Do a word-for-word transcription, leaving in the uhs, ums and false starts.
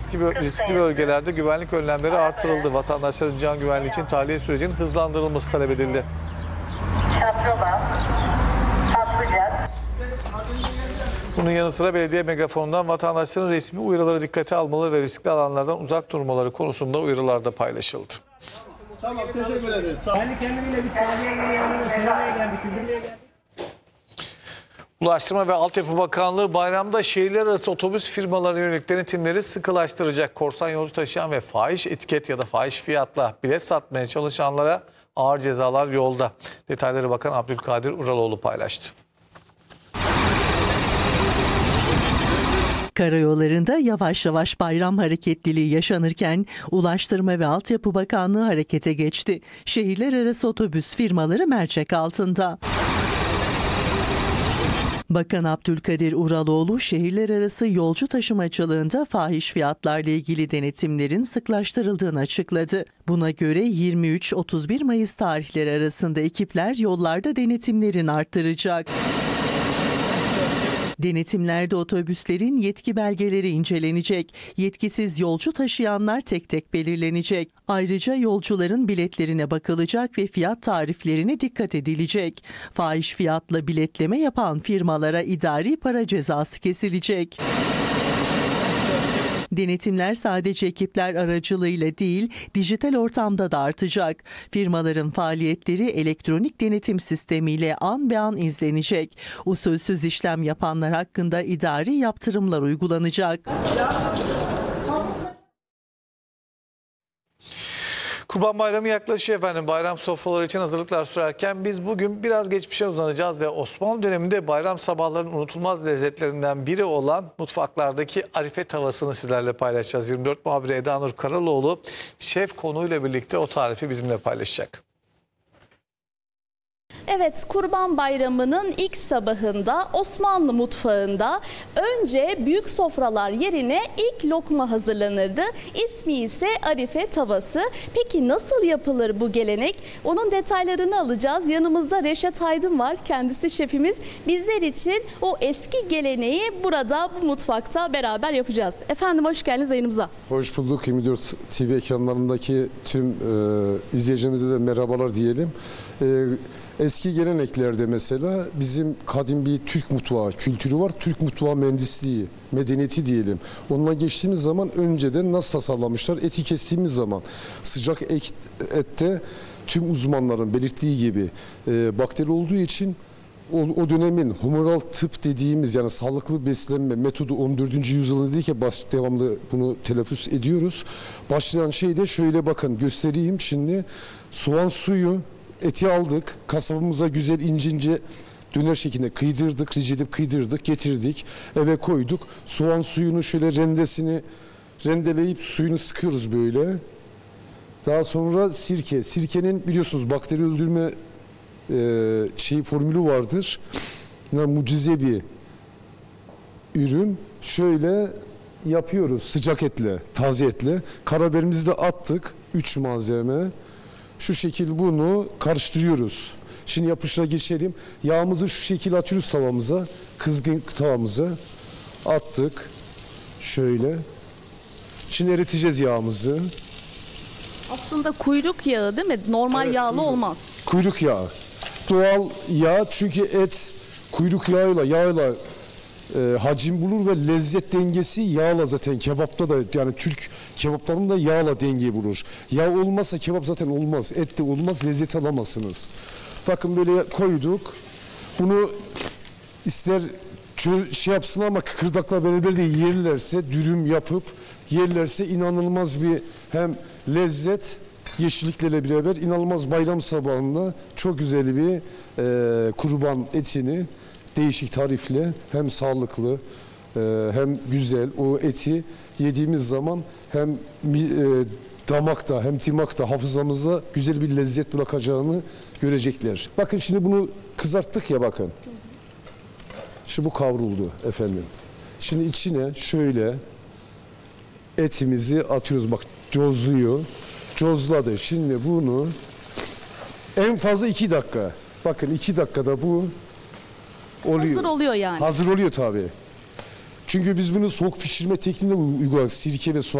riskli, riskli bölgelerde güvenlik önlemleri artırıldı. Vatandaşların can güvenliği için tahliye sürecinin hızlandırılması talep edildi. Bunun yanı sıra belediye megafonundan vatandaşların resmi uyarıları dikkate almaları ve riskli alanlardan uzak durmaları konusunda uyarılar da paylaşıldı. Tamam, teşekkür ederiz. Ben kendimle bir saniye yanına söylemeye geldik, üzülmeye geldik. Ulaştırma ve Altyapı Bakanlığı bayramda şehirler arası otobüs firmalarına yönelik denetimleri sıkılaştıracak. Korsan yolcu taşıyan ve fahiş etiket ya da fahiş fiyatla bilet satmaya çalışanlara ağır cezalar yolda. Detayları Bakan Abdülkadir Uraloğlu paylaştı. Karayollarında yavaş yavaş bayram hareketliliği yaşanırken Ulaştırma ve Altyapı Bakanlığı harekete geçti. Şehirler arası otobüs firmaları mercek altında. Bakan Abdülkadir Uraloğlu, şehirler arası yolcu taşımacılığında fahiş fiyatlarla ilgili denetimlerin sıklaştırıldığını açıkladı. Buna göre yirmi üç otuz bir Mayıs tarihleri arasında ekipler yollarda denetimlerini arttıracak. Denetimlerde otobüslerin yetki belgeleri incelenecek. Yetkisiz yolcu taşıyanlar tek tek belirlenecek. Ayrıca yolcuların biletlerine bakılacak ve fiyat tariflerine dikkat edilecek. Fahiş fiyatla biletleme yapan firmalara idari para cezası kesilecek. Denetimler sadece ekipler aracılığıyla değil, dijital ortamda da artacak. Firmaların faaliyetleri elektronik denetim sistemiyle an be an izlenecek. Usulsüz işlem yapanlar hakkında idari yaptırımlar uygulanacak. Kurban Bayramı yaklaşıyor efendim. Bayram sofraları için hazırlıklar sürerken biz bugün biraz geçmişe uzanacağız ve Osmanlı döneminde bayram sabahlarının unutulmaz lezzetlerinden biri olan mutfaklardaki arife tavasını sizlerle paylaşacağız. yirmi dört muhabiri Eda Nur Karaloğlu şef konuyla birlikte o tarifi bizimle paylaşacak. Evet, Kurban Bayramı'nın ilk sabahında Osmanlı mutfağında önce büyük sofralar yerine ilk lokma hazırlanırdı. İsmi ise arife tavası. Peki nasıl yapılır bu gelenek? Onun detaylarını alacağız. Yanımızda Reşat Aydın var. Kendisi şefimiz. Bizler için o eski geleneği burada bu mutfakta beraber yapacağız. Efendim hoş geldiniz yayınımıza. Hoş bulduk. yirmi dört T V ekranlarındaki tüm e, izleyicilerimize de merhabalar diyelim. E, Eski geleneklerde mesela bizim kadim bir Türk mutfağı kültürü var. Türk mutfağı mühendisliği, medeniyeti diyelim. Onunla geçtiğimiz zaman önceden nasıl tasarlamışlar? Eti kestiğimiz zaman sıcak ette tüm uzmanların belirttiği gibi e, bakteri olduğu için o, o dönemin humoral tıp dediğimiz yani sağlıklı beslenme metodu on dördüncü yüzyılda değil ki baş, devamlı bunu telaffuz ediyoruz. Başlayan şey de şöyle bakın göstereyim şimdi soğan suyu eti aldık, kasabımıza güzel ince ince döner şeklinde kıydırdık, rica edip kıydırdık, getirdik, eve koyduk. Soğan suyunu şöyle rendesini rendeleyip suyunu sıkıyoruz böyle. Daha sonra sirke. Sirkenin biliyorsunuz bakteri öldürme e, şey formülü vardır. Yani mucize bir ürün. Şöyle yapıyoruz sıcak etle, taze etle. Karabiberimizi de attık. üç malzeme. Şu şekil bunu karıştırıyoruz. Şimdi yapışına geçelim. Yağımızı şu şekil atıyoruz tavamıza. Kızgın tavamıza. Attık. Şöyle. Şimdi eriteceğiz yağımızı. Aslında kuyruk yağı değil mi? Normal Evet, yağlı kuyruk. olmaz. Kuyruk yağı. Doğal yağ çünkü et kuyruk yağıyla yağıyla e, hacim bulur ve lezzet dengesi yağla zaten kebapta da yani Türk kebaplarında yağla denge bulur. Yağ olmazsa kebap zaten olmaz. Et de olmaz, lezzet alamazsınız. Bakın böyle koyduk. Bunu ister şey yapsın ama kıkırdakla beraber de yerlerse dürüm yapıp yerlerse inanılmaz bir hem lezzet yeşilliklerle beraber inanılmaz bayram sabahında çok güzel bir e, kurban etini değişik tarifle hem sağlıklı e, hem güzel o eti yediğimiz zaman hem e, damakta hem dimakta hafızamızda güzel bir lezzet bırakacağını görecekler. Bakın şimdi bunu kızarttık ya bakın. Şimdi bu kavruldu efendim. Şimdi içine şöyle etimizi atıyoruz. Bak cozluyor. Cozladı. Şimdi bunu en fazla iki dakika. Bakın iki dakikada bu oluyor. Hazır oluyor yani. Hazır oluyor tabii. Çünkü biz bunu soğuk pişirme tekniğinde uyguladık. Sirke ve soğan